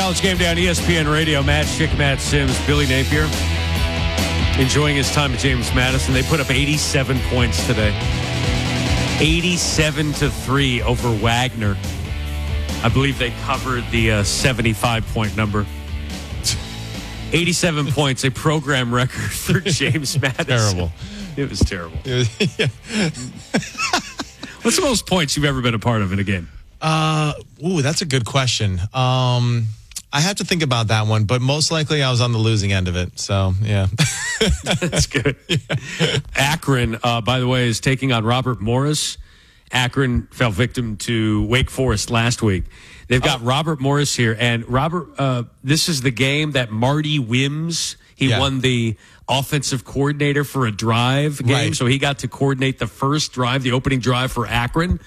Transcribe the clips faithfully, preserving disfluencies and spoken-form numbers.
College Game Day on E S P N Radio. Matt Schick, Matt Sims, Billy Napier enjoying his time at James Madison. They put up eighty-seven points today. eighty-seven to three over Wagner. I believe they covered the uh, seventy-five point number. eighty-seven points, a program record for James Madison. Terrible. It was terrible. What's the most points you've ever been a part of in a game? Uh, ooh, that's a good question. Um, I have to think about that one, but most likely I was on the losing end of it. So, yeah. That's good. Yeah. Akron, uh, by the way, is taking on Robert Morris. Akron fell victim to Wake Forest last week. They've got oh. Robert Morris here, and Robert, uh, this is the game that Marty Wims, he yeah. won the offensive coordinator for a drive game, right. so he got to coordinate the first drive, the opening drive for Akron,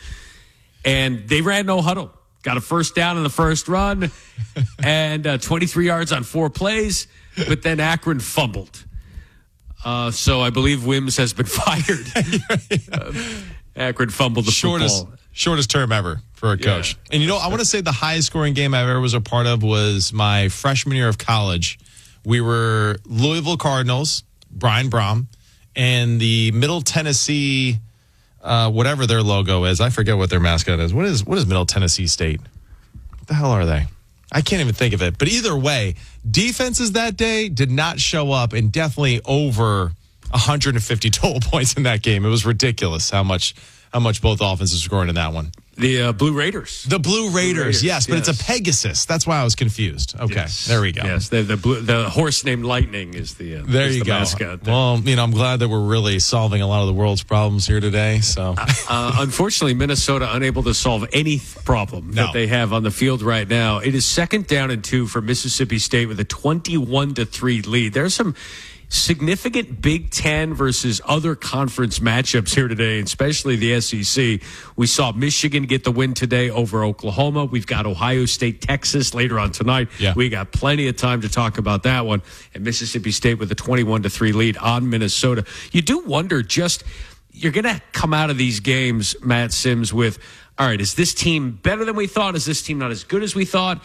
and they ran no huddle. Got a first down in the first run and uh, twenty-three yards on four plays, but then Akron fumbled. Uh, so I believe Wims has been fired. uh, Akron fumbled the shortest, football. Shortest term ever for a coach. Yeah. And, you know, I want to say the highest scoring game I ever was a part of was my freshman year of college. We were Louisville Cardinals, Brian Brom, and the Middle Tennessee, uh, whatever their logo is. I forget what their mascot is. What is what is Middle Tennessee State? What the hell are they? I can't even think of it. But either way, defenses that day did not show up, and definitely over one hundred fifty total points in that game. It was ridiculous how much how much both offenses scored in that one. The uh, Blue Raiders. The Blue Raiders, Blue Raiders yes, but yes. It's a Pegasus. That's why I was confused. Okay, yes. There we go. Yes, the the, blue, the horse named Lightning is the, uh, there is you the go. mascot. There. Well, you know, I'm glad that we're really solving a lot of the world's problems here today. So, uh, uh, unfortunately, Minnesota unable to solve any problem no. that they have on the field right now. It is second down and two for Mississippi State with a twenty-one to three lead. There's some significant Big Ten versus other conference matchups here today, especially the S E C. We saw Michigan get the win today over Oklahoma. We've got Ohio State, Texas later on tonight. Yeah. We got plenty of time to talk about that one. And Mississippi State with a twenty-one to three lead on Minnesota. You do wonder just, you're going to come out of these games, Matt Sims, with, all right, is this team better than we thought? Is this team not as good as we thought?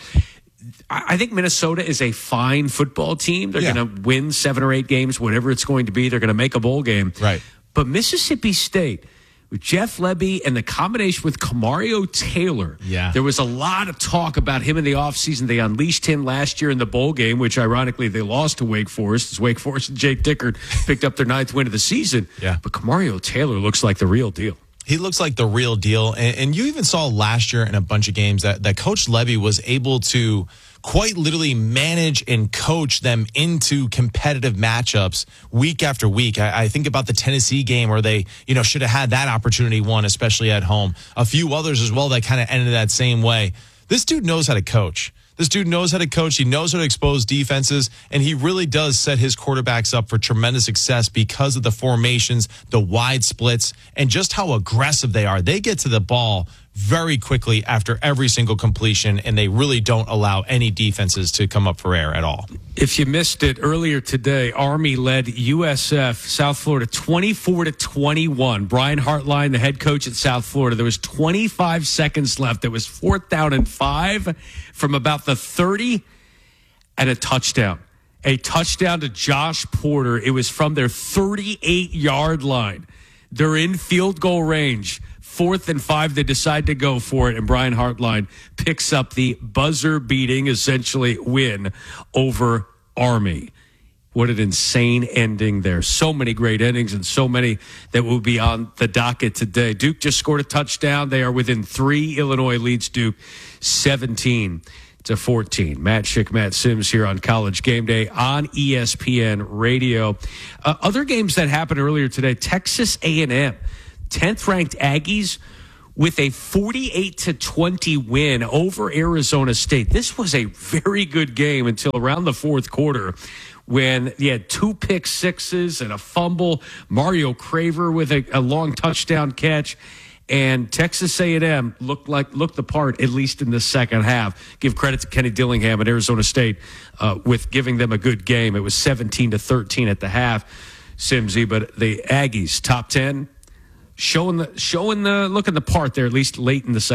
I think Minnesota is a fine football team. They're yeah. going to win seven or eight games, whatever it's going to be. They're going to make a bowl game. Right. But Mississippi State, with Jeff Lebby and the combination with Kamario Taylor, yeah. there was a lot of talk about him in the offseason. They unleashed him last year in the bowl game, which ironically they lost to Wake Forest, as Wake Forest and Jake Dickert picked up their ninth win of the season. Yeah. But Kamario Taylor looks like the real deal. He looks like the real deal. And, and you even saw last year in a bunch of games that, that Coach Lebby was able to quite literally manage and coach them into competitive matchups week after week. I, I think about the Tennessee game where they, you know, should have had that opportunity won, especially at home. A few others as well that kind of ended that same way. This dude knows how to coach. This dude knows how to coach. He knows how to expose defenses, and he really does set his quarterbacks up for tremendous success because of the formations, the wide splits, and just how aggressive they are. They get to the ball very quickly after every single completion, and they really don't allow any defenses to come up for air at all. If you missed it earlier today, Army led U S F South Florida twenty-four to twenty-one. Brian Hartline, the head coach at South Florida, there was twenty-five seconds left. It was fourth down and five from about the thirty, and a touchdown. A touchdown to Josh Porter. It was from their thirty-eight-yard line. They're in field goal range. Fourth and five, they decide to go for it, and Brian Hartline picks up the buzzer-beating, essentially, win over Army. What an insane ending there. So many great endings and so many that will be on the docket today. Duke just scored a touchdown. They are within three. Illinois leads Duke seventeen to fourteen. Matt Schick, Matt Sims here on College Game Day on E S P N Radio. Uh, other games that happened earlier today, Texas A and M. tenth-ranked Aggies with a forty-eight to twenty win over Arizona State. This was a very good game until around the fourth quarter when you had two pick sixes and a fumble, Mario Craver with a, a long touchdown catch, and Texas A and M looked like looked the part, at least in the second half. Give credit to Kenny Dillingham at Arizona State uh, with giving them a good game. It was seventeen to thirteen at the half, Simsy, but the Aggies, top ten, Showing the showing the looking the part there, at least late in the second half.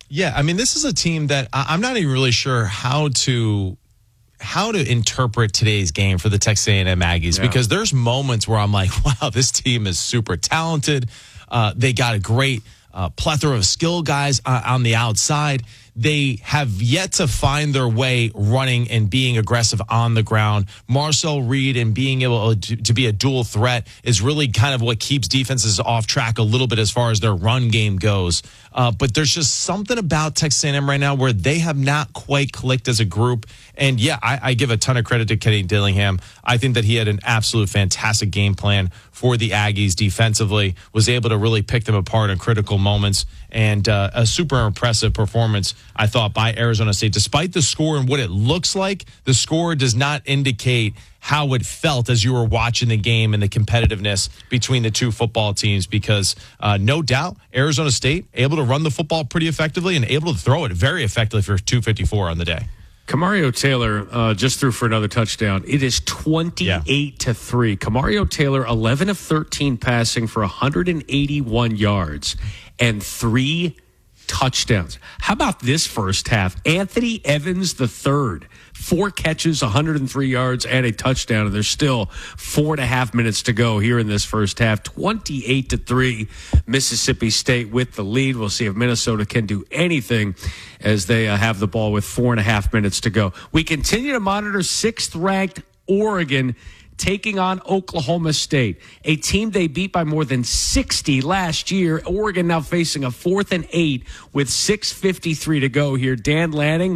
Yeah, I mean, this is a team that I'm not even really sure how to how to interpret today's game for the Texas A and M Aggies, yeah. because there's moments where I'm like, wow, this team is super talented. Uh, they got a great uh, plethora of skill guys uh, on the outside. They have yet to find their way running and being aggressive on the ground. Marcel Reed and being able to, to be a dual threat is really kind of what keeps defenses off track a little bit as far as their run game goes. Uh, but there's just something about Texas A and M right now where they have not quite clicked as a group. And yeah, I, I give a ton of credit to Kenny Dillingham. I think that he had an absolute fantastic game plan for the Aggies defensively, was able to really pick them apart in critical moments, and uh, a super impressive performance, I thought, by Arizona State. Despite the score and what it looks like, the score does not indicate how it felt as you were watching the game and the competitiveness between the two football teams, because uh, no doubt Arizona State able to run the football pretty effectively and able to throw it very effectively for two fifty-four on the day. Kamario Taylor uh, just threw for another touchdown. It is twenty-eight yeah. to three. Kamario Taylor, eleven of thirteen passing for one hundred eighty-one yards and three touchdowns. How about this first half? Anthony Evans the third, four catches, one hundred three yards, and a touchdown. And there's still four and a half minutes to go here in this first half. twenty-eight to three, Mississippi State with the lead. We'll see if Minnesota can do anything as they uh, have the ball with four and a half minutes to go. We continue to monitor sixth-ranked Oregon taking on Oklahoma State, a team they beat by more than sixty last year. Oregon now facing a fourth and eight with six fifty-three to go here. Dan Lanning,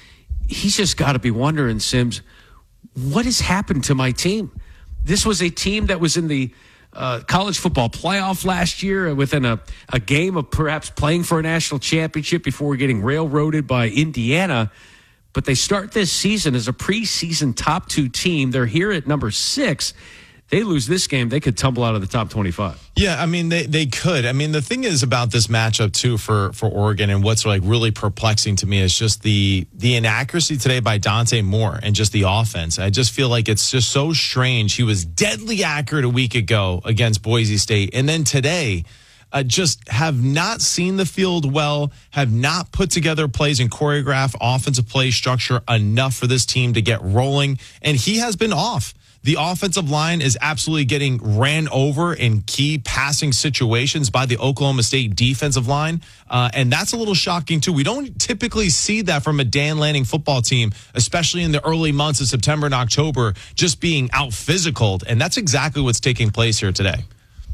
he's just got to be wondering, Sims, what has happened to my team? This was a team that was in the uh, college football playoff last year, within a, a game of perhaps playing for a national championship before getting railroaded by Indiana. But they start this season as a preseason top two team. They're here at number six. They lose this game, they could tumble out of the top twenty-five. Yeah, I mean, they, they could. I mean, the thing is about this matchup, too, for, for Oregon, and what's like really perplexing to me is just the the inaccuracy today by Dante Moore and just the offense. I just feel like it's just so strange. He was deadly accurate a week ago against Boise State, and then today uh, just have not seen the field well, have not put together plays and choreographed offensive play structure enough for this team to get rolling, and he has been off. The offensive line is absolutely getting ran over in key passing situations by the Oklahoma State defensive line. Uh, and that's a little shocking, too. We don't typically see that from a Dan Lanning football team, especially in the early months of September and October, just being out-physicaled. And that's exactly what's taking place here today.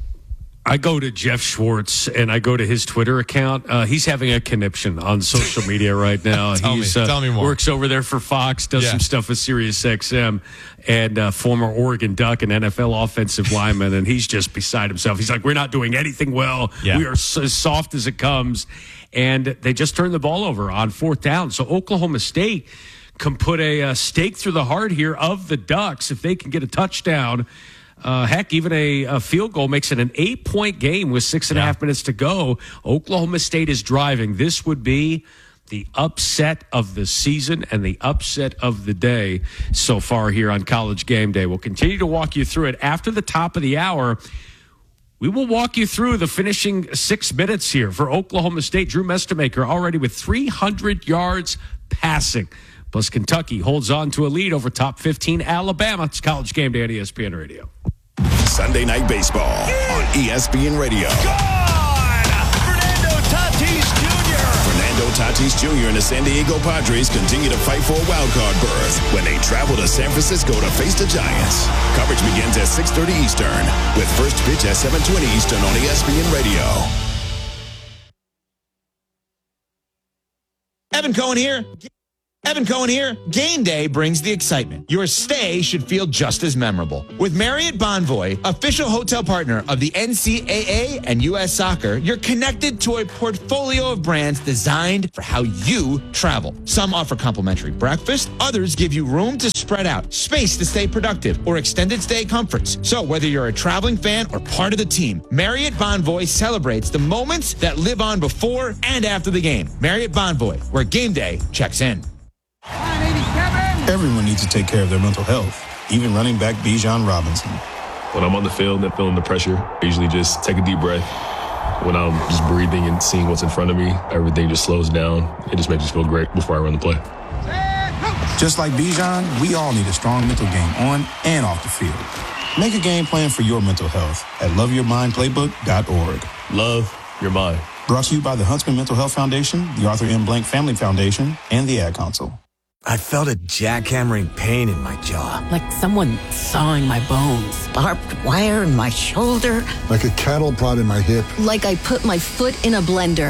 I go to Jeff Schwartz and I go to his Twitter account. Uh, he's having a conniption on social media right now. tell he's, me, uh, tell me more. Works over there for Fox, does yeah. some stuff with Sirius X M, and uh, former Oregon Duck and N F L offensive lineman. And he's just beside himself. He's like, we're not doing anything well. Yeah. We are so as soft as it comes. And they just turned the ball over on fourth down. So Oklahoma State can put a uh, stake through the heart here of the Ducks if they can get a touchdown. Uh, heck, even a, a field goal makes it an eight-point game with six and yeah. a half minutes to go. Oklahoma State is driving. This would be the upset of the season and the upset of the day so far here on College Game Day. We'll continue to walk you through it after the top of the hour. We will walk you through the finishing six minutes here for Oklahoma State. Drew Mestermaker already with three hundred yards passing. Plus, Kentucky holds on to a lead over top fifteen Alabama. It's College Game Day on E S P N Radio. Sunday Night Baseball on E S P N Radio. Gone! Fernando Tatis Junior Fernando Tatis Junior and the San Diego Padres continue to fight for a wild card berth when they travel to San Francisco to face the Giants. Coverage begins at six thirty Eastern with first pitch at seven twenty Eastern on E S P N Radio. Evan Cohen here. Evan Cohen here. Game day brings the excitement. Your stay should feel just as memorable. With Marriott Bonvoy, official hotel partner of the N C double A and U S Soccer, you're connected to a portfolio of brands designed for how you travel. Some offer complimentary breakfast. Others give you room to spread out, space to stay productive, or extended stay comforts. So whether you're a traveling fan or part of the team, Marriott Bonvoy celebrates the moments that live on before and after the game. Marriott Bonvoy, where game day checks in. Everyone needs to take care of their mental health, even running back Bijan Robinson. When I'm on the field and feeling the pressure, I usually just take a deep breath, When I'm just breathing and seeing what's in front of me, everything just slows down. It just makes me feel great before I run the play. Just like Bijan, we all need a strong mental game on and off the field. Make a game plan for your mental health at love your mind playbook dot org. Love your mind. Brought to you by the Huntsman Mental Health Foundation, the Arthur M. Blank Family Foundation, and the Ad Council. I felt a jackhammering pain in my jaw. Like someone sawing my bones. Barbed wire in my shoulder. Like a cattle prod in my hip. Like I put my foot in a blender.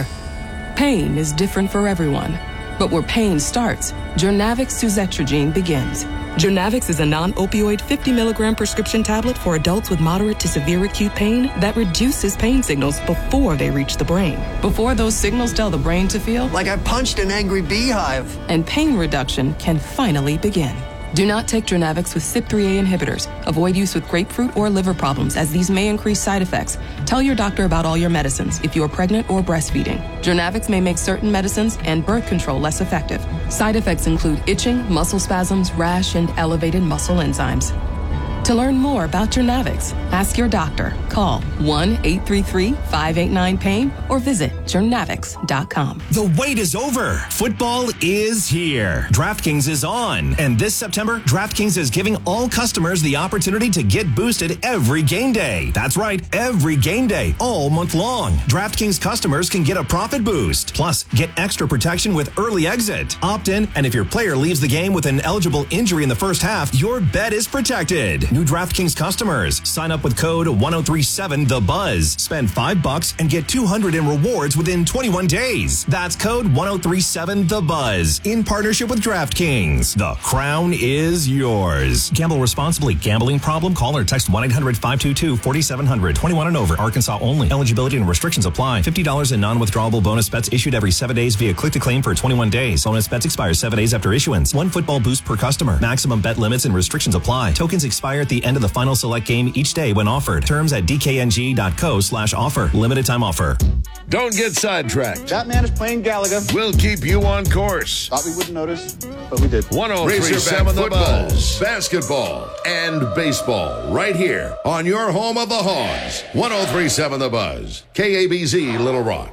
Pain is different for everyone. But where pain starts, Journavx suzetrigine begins. Journavx is a non-opioid fifty milligram prescription tablet for adults with moderate to severe acute pain that reduces pain signals before they reach the brain. Before those signals tell the brain to feel like I punched an angry beehive. And pain reduction can finally begin. Do not take Journavx with C Y P three A inhibitors. Avoid use with grapefruit or liver problems, as these may increase side effects. Tell your doctor about all your medicines if you are pregnant or breastfeeding. Journavx may make certain medicines and birth control less effective. Side effects include itching, muscle spasms, rash, and elevated muscle enzymes. To learn more about Journavx, ask your doctor. Call one eight three three, five eight nine, pain or visit journavx dot com. The wait is over. Football is here. DraftKings is on. And this September, DraftKings is giving all customers the opportunity to get boosted every game day. That's right, every game day, all month long. DraftKings customers can get a profit boost. Plus, get extra protection with early exit. Opt in, and if your player leaves the game with an eligible injury in the first half, your bet is protected. New DraftKings customers, sign up with code one oh three seven the buzz. Spend five bucks and get two hundred in rewards within twenty-one days. That's code one oh three seven the buzz in partnership with DraftKings. The crown is yours. Gamble responsibly. Gambling problem? Call or text one eight hundred five two two four seven zero zero. twenty-one and over. Arkansas only. Eligibility and restrictions apply. fifty dollars in non-withdrawable bonus bets issued every seven days via click-to-claim for twenty-one days. Bonus bets expire seven days after issuance. One football boost per customer. Maximum bet limits and restrictions apply. Tokens expire at the end of the final select game each day when offered. Terms at d k n g dot co slash offer. Limited time offer. Don't get sidetracked. That man is playing Galaga. We'll keep you on course. Thought we wouldn't notice, but we did. one oh three point seven football, basketball, and baseball right here on your home of the Hogs. one oh three point seven The Buzz. K A B Z Little Rock.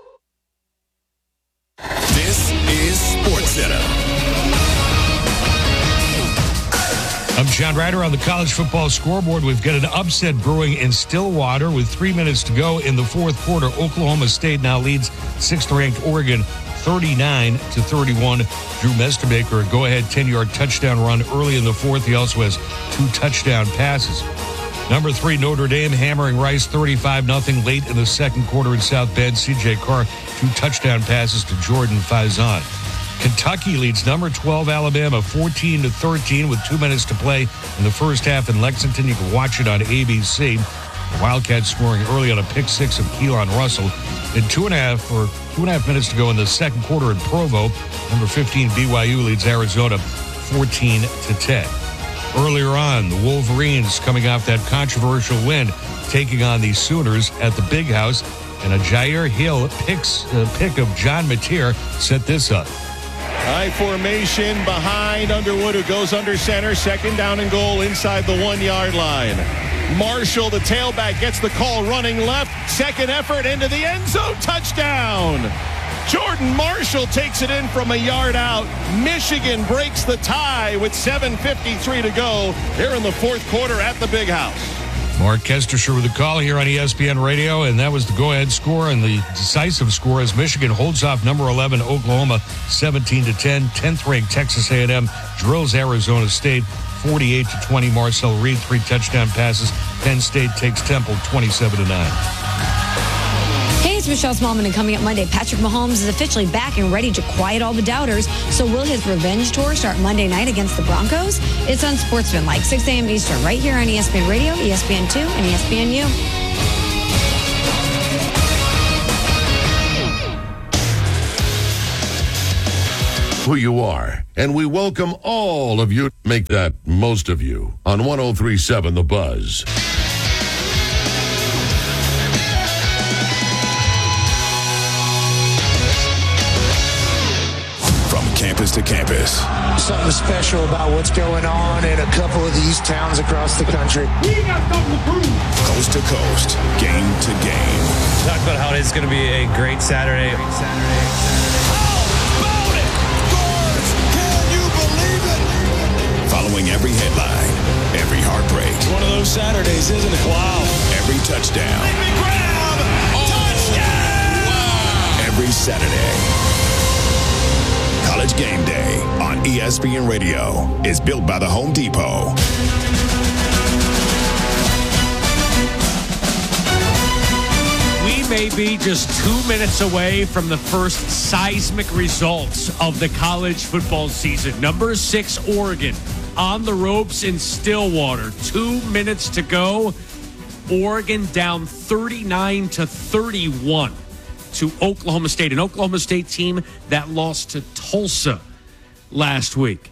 This is SportsCenter. I'm John Ryder on the college football scoreboard. We've got an upset brewing in Stillwater with three minutes to go in the fourth quarter. Oklahoma State now leads sixth-ranked Oregon thirty-nine to thirty-one. Drew Mestermaker, a go-ahead ten-yard touchdown run early in the fourth. He also has two touchdown passes. Number three, Notre Dame hammering Rice thirty-five nothing late in the second quarter in South Bend. C J Carr, two touchdown passes to Jordan Faison. Kentucky leads number twelve Alabama fourteen to thirteen with two minutes to play in the first half in Lexington. You can watch it on A B C. The Wildcats scoring early on a pick six of Keelan Russell. In two and a half or two and a half minutes to go in the second quarter in Provo, number fifteen B Y U leads Arizona fourteen to ten. Earlier on, the Wolverines coming off that controversial win, taking on the Sooners at the Big House, and a Jair Hill picks, uh, pick of John Mateer set this up. High formation behind Underwood, who goes under center. Second down and goal inside the one-yard line. Marshall, the tailback, gets the call running left. Second effort into the end zone. Touchdown. Jordan Marshall takes it in from a yard out. Michigan breaks the tie with seven fifty-three to go here in the fourth quarter at the Big House. Mark Kestershire with the call here on E S P N Radio, and that was the go-ahead score and the decisive score as Michigan holds off number eleven Oklahoma seventeen to ten. tenth-ranked Texas A and M drills Arizona State forty-eight to twenty. Marcel Reed, three touchdown passes. Penn State takes Temple twenty-seven to nine. Hey, it's Michelle Smallman, and coming up Monday, Patrick Mahomes is officially back and ready to quiet all the doubters. So will his revenge tour start Monday night against the Broncos? It's on Sportsman, like six a.m. Eastern, right here on E S P N Radio, E S P N two, and E S P N U. Who you are, and we welcome all of you. Make that most of you on one oh three point seven The Buzz. campus to campus. Something special about what's going on in a couple of these towns across the country. We got something to prove. Coast to coast, game to game. Talk about how it's going to be a great Saturday. Great Saturday. Following every headline, every heartbreak. It's one of those Saturdays, isn't it? Wow. Every touchdown. Let me grab. Oh. Touchdown! Wow. Every Saturday. College Game Day on E S P N Radio is built by the Home Depot. We may be just two minutes away from the first seismic results of the college football season. Number six, Oregon, on the ropes in Stillwater. Two minutes to go. Oregon down thirty-nine to thirty-one to Oklahoma State, an Oklahoma State team that lost to Tulsa last week.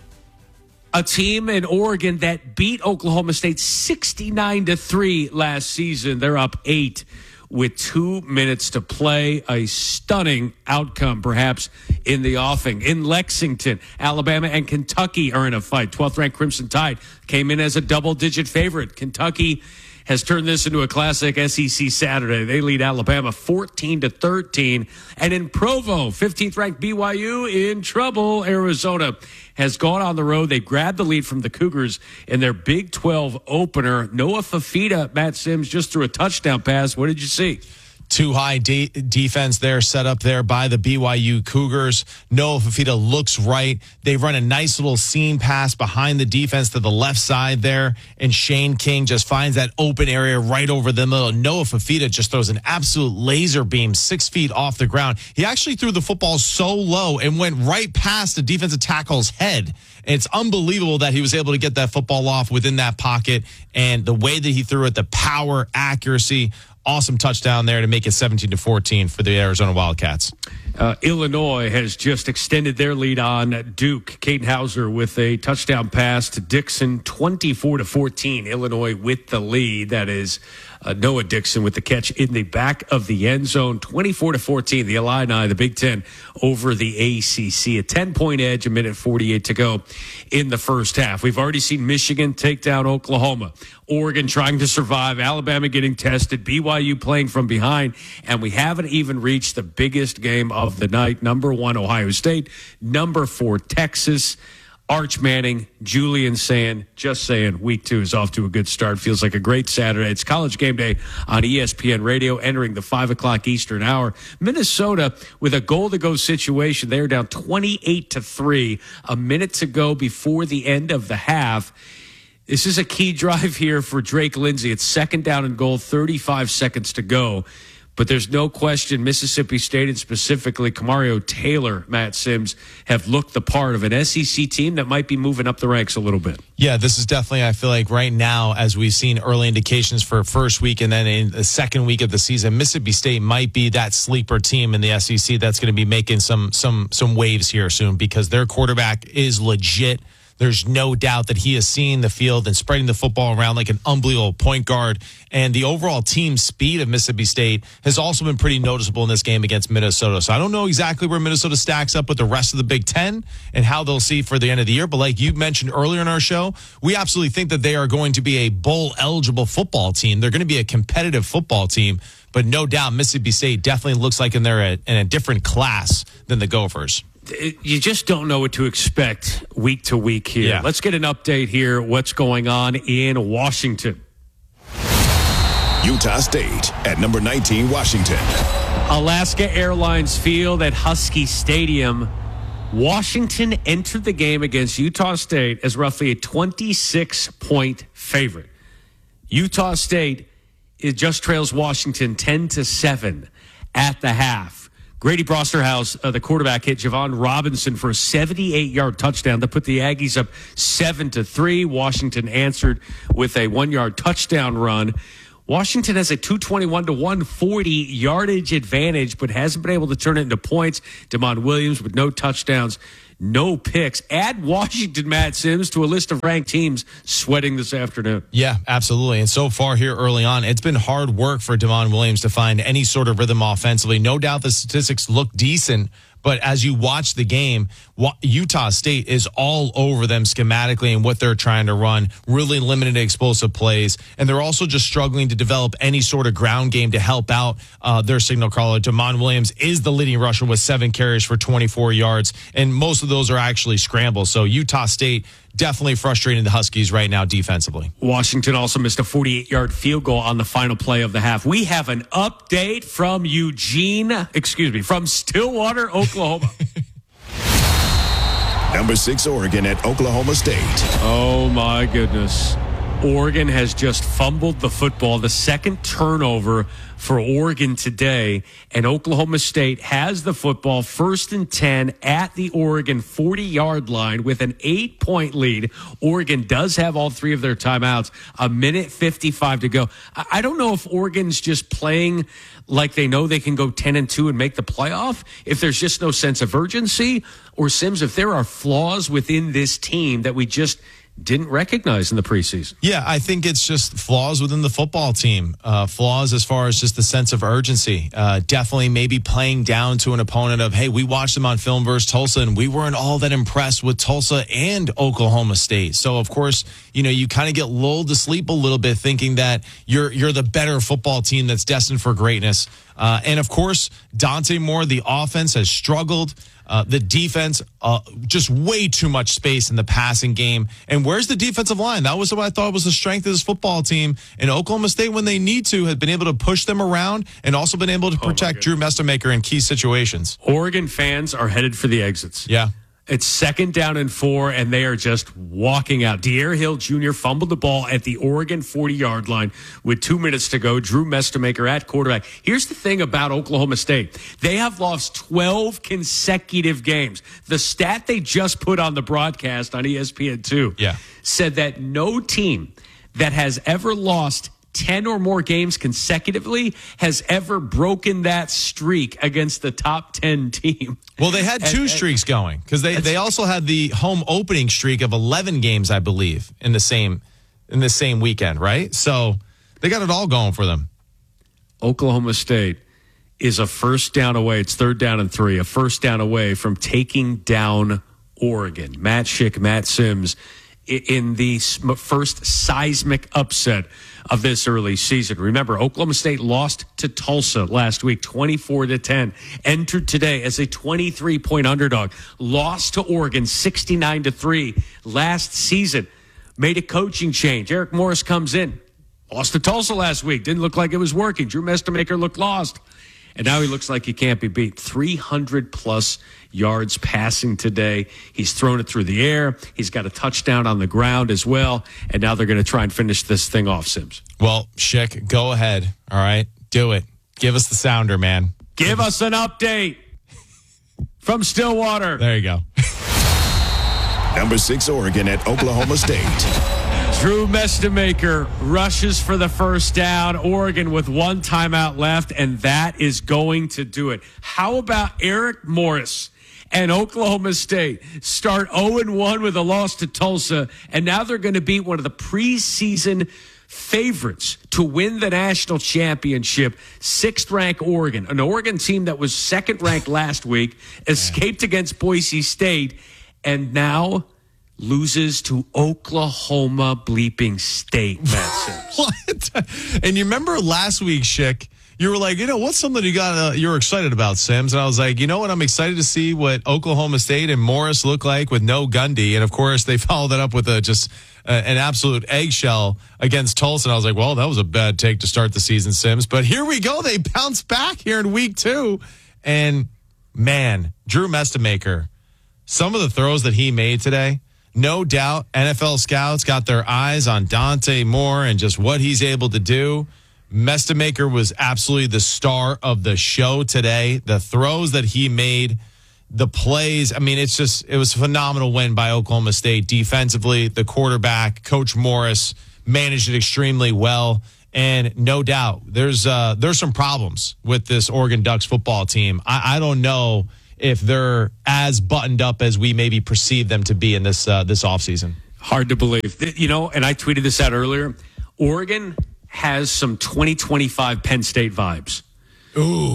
A team in Oregon that beat Oklahoma State sixty-nine to three last season. They're up eight with two minutes to play. A stunning outcome, perhaps, in the offing. In Lexington, Alabama and Kentucky are in a fight. twelfth-ranked Crimson Tide came in as a double-digit favorite. Kentucky has turned this into a classic S E C Saturday. They lead Alabama fourteen to thirteen. And in Provo, fifteenth-ranked B Y U in trouble. Arizona has gone on the road. They grabbed the lead from the Cougars in their Big twelve opener. Noah Fafita, Matt Sims, just threw a touchdown pass. What did you see? Too high de- defense there, set up there by the B Y U Cougars. Noah Fafita looks right. They run a nice little seam pass behind the defense to the left side there, and Shane King just finds that open area right over the middle. Noah Fafita just throws an absolute laser beam six feet off the ground. He actually threw the football so low and went right past the defensive tackle's head. And it's unbelievable that he was able to get that football off within that pocket, and the way that he threw it, the power, accuracy. Awesome touchdown there to make it seventeen to fourteen for the Arizona Wildcats. Uh, Illinois has just extended their lead on Duke. Caden Hauser with a touchdown pass to Dixon, twenty-four to fourteen. Illinois with the lead. That is uh, Noah Dixon with the catch in the back of the end zone, twenty-four to fourteen. The Illini, the Big Ten, over the A C C. A ten-point edge, a minute forty-eight to go in the first half. We've already seen Michigan take down Oklahoma. Oregon trying to survive, Alabama getting tested, B Y U playing from behind, and we haven't even reached the biggest game of the night. Number one, Ohio State. Number four, Texas. Arch Manning, Julian saying, just saying, week two is off to a good start. Feels like a great Saturday. It's College Game Day on E S P N Radio, entering the five o'clock Eastern hour. Minnesota with a goal-to-go situation. They're down twenty-eight to three. A minute to go before the end of the half. This is a key drive here for Drake Lindsay. It's second down and goal, thirty-five seconds to go. But there's no question Mississippi State and specifically Kamario Taylor, Matt Sims, have looked the part of an S E C team that might be moving up the ranks a little bit. Yeah, this is definitely, I feel like right now, as we've seen early indications for first week and then in the second week of the season, Mississippi State might be that sleeper team in the S E C that's going to be making some some some waves here soon because their quarterback is legit. There's no doubt that he is seeing the field and spreading the football around like an unbelievable point guard. And the overall team speed of Mississippi State has also been pretty noticeable in this game against Minnesota. So I don't know exactly where Minnesota stacks up with the rest of the Big Ten and how they'll see for the end of the year. But like you mentioned earlier in our show, we absolutely think that they are going to be a bowl-eligible football team. They're going to be a competitive football team. But no doubt Mississippi State definitely looks like in they're in a different class than the Gophers. You just don't know what to expect week to week here. Yeah. Let's get an update here. What's going on in Washington? Utah State at number nineteen, Washington. Alaska Airlines Field at Husky Stadium. Washington entered the game against Utah State as roughly a twenty-six point favorite. Utah State it just trails Washington ten to seven at the half. Grady Brosterhouse, uh, the quarterback, hit Javon Robinson for a seventy-eight yard touchdown to put the Aggies up seven to three. Washington answered with a one yard touchdown run. Washington has a two twenty-one to one forty yardage advantage, but hasn't been able to turn it into points. Damon Williams with no touchdowns, no picks. Add Washington, Matt Sims, to a list of ranked teams sweating this afternoon. Yeah, absolutely. And so far here early on, it's been hard work for Damon Williams to find any sort of rhythm offensively. No doubt the statistics look decent, but as you watch the game, Utah State is all over them schematically and what they're trying to run, really limited explosive plays. And they're also just struggling to develop any sort of ground game to help out uh, their signal caller. Damon Williams is the leading rusher with seven carries for twenty-four yards, and most of those are actually scrambles. So Utah State definitely frustrating the Huskies right now defensively. Washington also missed a forty-eight-yard field goal on the final play of the half. We have an update from Eugene, excuse me, from Stillwater, Oklahoma. Number six, Oregon at Oklahoma State. Oh, my goodness. Oregon has just fumbled the football, the second turnover for Oregon today, and Oklahoma State has the football first and ten at the Oregon forty-yard line with an eight-point lead. Oregon does have all three of their timeouts, a minute fifty-five to go. I don't know if Oregon's just playing like they know they can go ten and two and make the playoff, if there's just no sense of urgency, or Sims, if there are flaws within this team that we just didn't recognize in the preseason. Yeah, I think it's just flaws within the football team. Uh, flaws as far as just the sense of urgency. Uh, definitely maybe playing down to an opponent of, hey, we watched them on film versus Tulsa, and we weren't all that impressed with Tulsa and Oklahoma State. So, of course, you know, you kind of get lulled to sleep a little bit thinking that you're you're the better football team that's destined for greatness. Uh, and, of course, Dante Moore, the offense has struggled. Uh, the defense, uh, just way too much space in the passing game. And where's the defensive line? That was what I thought was the strength of this football team. And Oklahoma State, when they need to, have been able to push them around and also been able to protect oh Drew Mestemaker in key situations. Oregon fans are headed for the exits. Yeah. It's second down and four, and they are just walking out. De'Aaron Hill Junior fumbled the ball at the Oregon forty-yard line with two minutes to go. Drew Mestemaker at quarterback. Here's the thing about Oklahoma State. They have lost twelve consecutive games. The stat they just put on the broadcast on E S P N two yeah. said that no team that has ever lost ten or more games consecutively has ever broken that streak against the top ten team. Well, they had two and, streaks going because they, they also had the home opening streak of eleven games, I believe, in the same in the same weekend, right? So they got it all going for them. Oklahoma State is a first down away. It's third down and three, a first down away from taking down Oregon. Matt Schick, Matt Sims in the first seismic upset of this early season. Remember, Oklahoma State lost to Tulsa last week, twenty-four to ten. Entered today as a twenty-three point underdog. Lost to Oregon, sixty-nine to three last season. Made a coaching change. Eric Morris comes in. Lost to Tulsa last week. Didn't look like it was working. Drew Mestemaker looked lost. And now he looks like he can't be beat. three hundred plus yards passing today. He's thrown it through the air. He's got a touchdown on the ground as well. And now they're going to try and finish this thing off, Sims. Well, Schick, go ahead. All right. Do it. Give us the sounder, man. Give us an update from Stillwater. There you go. Number six, Oregon at Oklahoma State. Drew Mestemaker rushes for the first down. Oregon with one timeout left, and that is going to do it. How about Eric Morris and Oklahoma State start oh and one with a loss to Tulsa, and now they're going to beat one of the preseason favorites to win the national championship, sixth-ranked Oregon, an Oregon team that was second-ranked last week, escaped against Boise State, and now loses to Oklahoma bleeping State, Matt Sims. What? And you remember last week, Schick, you were like, you know, what's something you got? Uh, you're excited about, Sims? And I was like, you know what? I'm excited to see what Oklahoma State and Morris look like with no Gundy. And of course, they followed that up with a just uh, an absolute eggshell against Tulsa. And I was like, well, that was a bad take to start the season, Sims. But here we go. They bounce back here in week two. And man, Drew Mestemaker, some of the throws that he made today. No doubt N F L scouts got their eyes on Dante Moore and just what he's able to do. Mestemaker was absolutely the star of the show today. The throws that he made, the plays, I mean, it's just, it was a phenomenal win by Oklahoma State defensively. The quarterback, Coach Morris, managed it extremely well. And no doubt, there's uh, there's some problems with this Oregon Ducks football team. I, I don't know if they're as buttoned up as we maybe perceive them to be in this uh, this offseason. Hard to believe. You know, and I tweeted this out earlier. Oregon has some twenty twenty-five Penn State vibes. Ooh.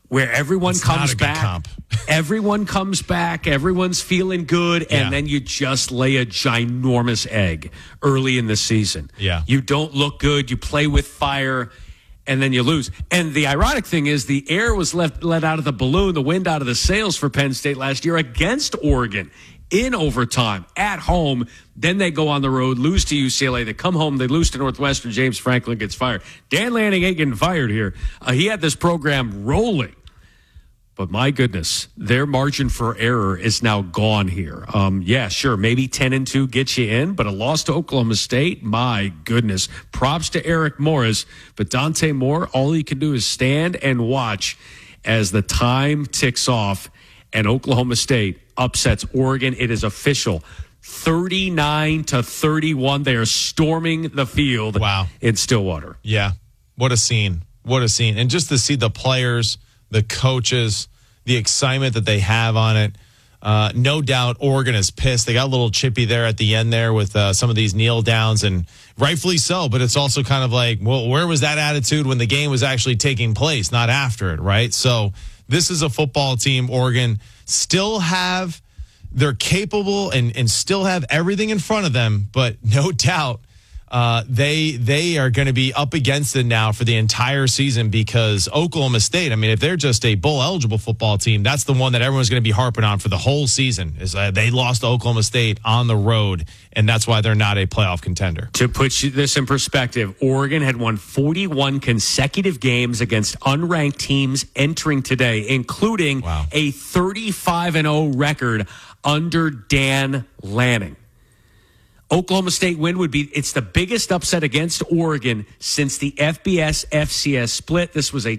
where everyone It's comes not a good back. comp. Everyone comes back. Everyone's feeling good. Yeah. And then you just lay a ginormous egg early in the season. Yeah. You don't look good. You play with fire. And then you lose. And the ironic thing is the air was left let out of the balloon, the wind out of the sails for Penn State last year against Oregon in overtime at home. Then they go on the road, lose to U C L A. They come home, they lose to Northwestern. James Franklin gets fired. Dan Lanning ain't getting fired here. Uh, he had this program rolling. But my goodness, their margin for error is now gone here. Um, yeah, sure, maybe ten and two gets you in, but a loss to Oklahoma State, my goodness. Props to Eric Morris, but Dante Moore, all he can do is stand and watch as the time ticks off and Oklahoma State upsets Oregon. It is official. thirty-nine to thirty-one. They are storming the field wow. in Stillwater. Yeah, what a scene. What a scene. And just to see the players, the coaches, the excitement that they have on it. Uh, no doubt Oregon is pissed. They got a little chippy there at the end there with uh, some of these kneel downs, and rightfully so, but it's also kind of like, well, where was that attitude when the game was actually taking place, not after it, right? So this is a football team, Oregon, still have, they're capable and, and still have everything in front of them, but no doubt Uh, they they are going to be up against it now for the entire season because Oklahoma State, I mean, if they're just a bowl-eligible football team, that's the one that everyone's going to be harping on for the whole season is uh, they lost to Oklahoma State on the road, and that's why they're not a playoff contender. To put this in perspective, Oregon had won forty-one consecutive games against unranked teams entering today, including wow. a thirty-five and oh record under Dan Lanning. Oklahoma State win would be, it's the biggest upset against Oregon since the F B S F C S split. This was a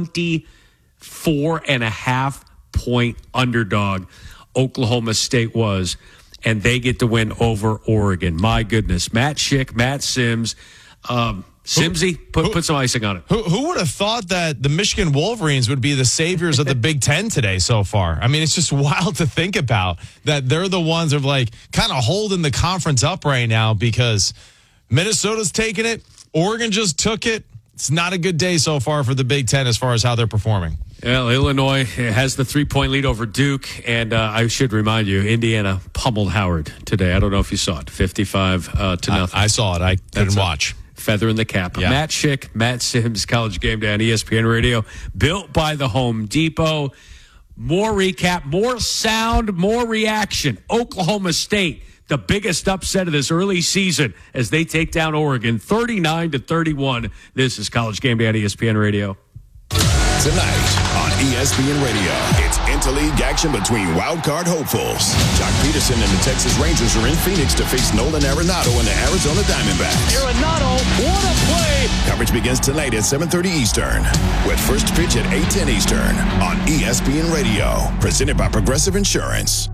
twenty-four and a half point underdog. Oklahoma State was, and they get to win over Oregon. My goodness. Matt Schick, Matt Sims, um, Simsy, put, who, put some icing on it. Who, who would have thought that the Michigan Wolverines would be the saviors of the Big Ten today so far? I mean, it's just wild to think about that they're the ones of like kind of holding the conference up right now because Minnesota's taking it. Oregon just took it. It's not a good day so far for the Big Ten as far as how they're performing. Well, Illinois has the three-point lead over Duke, and uh, I should remind you, Indiana pummeled Howard today. I don't know if you saw it, fifty-five uh, to nothing. I, I saw it. I didn't watch. Feather in the cap. Yeah. Matt Schick, Matt Sims, College Game Day on E S P N Radio, built by the Home Depot. More recap, more sound, more reaction. Oklahoma State, the biggest upset of this early season as they take down Oregon, thirty-nine to thirty-one. This is College Game Day on E S P N Radio. Tonight on E S P N Radio, it's interleague action between wildcard hopefuls. Jock Peterson and the Texas Rangers are in Phoenix to face Nolan Arenado and the Arizona Diamondbacks. Arenado, what a play! Coverage begins tonight at seven thirty Eastern, with first pitch at eight ten Eastern on E S P N Radio, presented by Progressive Insurance.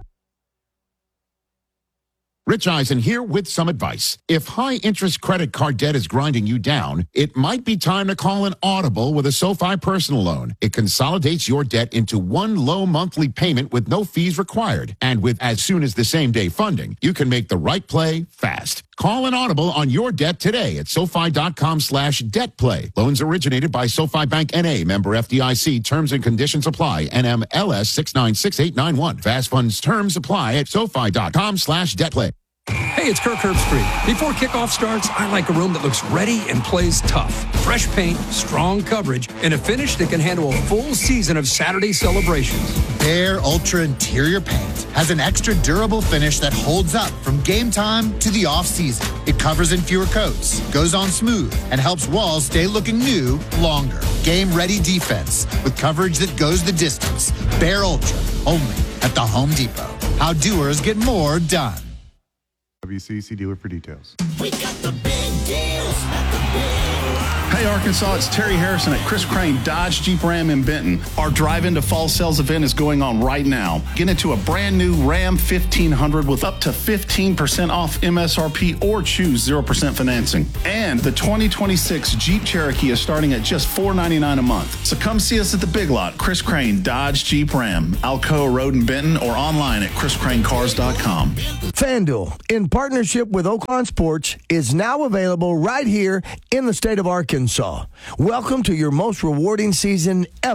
Rich Eisen here with some advice. If high-interest credit card debt is grinding you down, it might be time to call an Audible with a SoFi personal loan. It consolidates your debt into one low monthly payment with no fees required. And with as soon as the same-day funding, you can make the right play fast. Call an Audible on your debt today at SoFi.com slash debt play. Loans originated by SoFi Bank N A, member F D I C. Terms and conditions apply. N M L S six nine six eight nine one. Fast funds terms apply at SoFi.com slash debt play. Hey, it's Kirk Herbstreit. Before kickoff starts, I like a room that looks ready and plays tough. Fresh paint, strong coverage, and a finish that can handle a full season of Saturday celebrations. Behr Ultra Interior Paint has an extra durable finish that holds up from game time to the off-season. It covers in fewer coats, goes on smooth, and helps walls stay looking new longer. Game-ready defense with coverage that goes the distance. Behr Ultra, only at the Home Depot. How doers get more done. W C C dealer for details. We got the big deals at the big. Hey, Arkansas, it's Terry Harrison at Chris Crane Dodge Jeep Ram in Benton. Our drive into fall sales event is going on right now. Get into a brand new Ram fifteen hundred with up to fifteen percent off M S R P or choose zero percent financing. And the twenty twenty-six Jeep Cherokee is starting at just four ninety-nine a month. So come see us at the Big Lot, Chris Crane Dodge Jeep Ram, Alcoa Road in Benton, or online at chris crane cars dot com. FanDuel, in partnership with Oakland Sports, is now available right here in the state of Arkansas. Welcome to your most rewarding season ever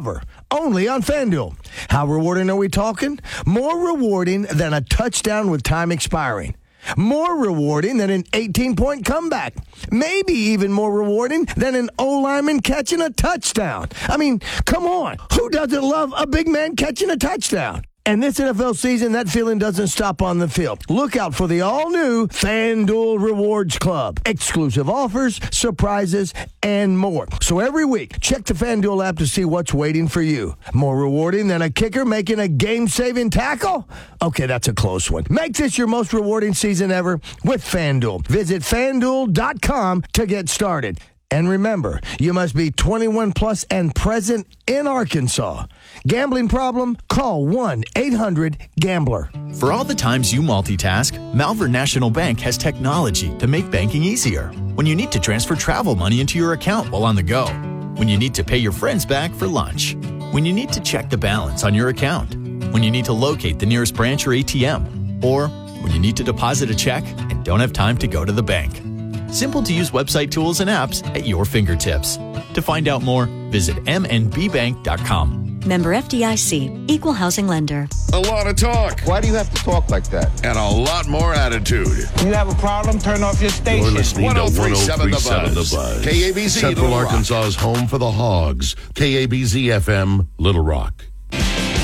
only on FanDuel. How rewarding are we talking? More rewarding than a touchdown with time expiring. More rewarding than an eighteen-point comeback. Maybe even more rewarding than an O-lineman catching a touchdown. I mean, come on. Who doesn't love a big man catching a touchdown? And this N F L season, that feeling doesn't stop on the field. Look out for the all-new FanDuel Rewards Club. Exclusive offers, surprises, and more. So every week, check the FanDuel app to see what's waiting for you. More rewarding than a kicker making a game-saving tackle? Okay, that's a close one. Make this your most rewarding season ever with FanDuel. Visit FanDuel dot com to get started. And remember, you must be twenty-one plus and present in Arkansas. Gambling problem? Call one eight hundred gambler. For all the times you multitask, Malvern National Bank has technology to make banking easier. When you need to transfer travel money into your account while on the go. When you need to pay your friends back for lunch. When you need to check the balance on your account. When you need to locate the nearest branch or A T M. Or when you need to deposit a check and don't have time to go to the bank. Simple to use website tools and apps at your fingertips. To find out more, visit m n b bank dot com. Member F D I C, Equal Housing Lender. A lot of talk. Why do you have to talk like that? And a lot more attitude. You have a problem? Turn off your station. You're listening to one oh three seven The Buzz. K A B Z Central Little Rock. Arkansas's home for the Hogs. K A B Z F M, Little Rock.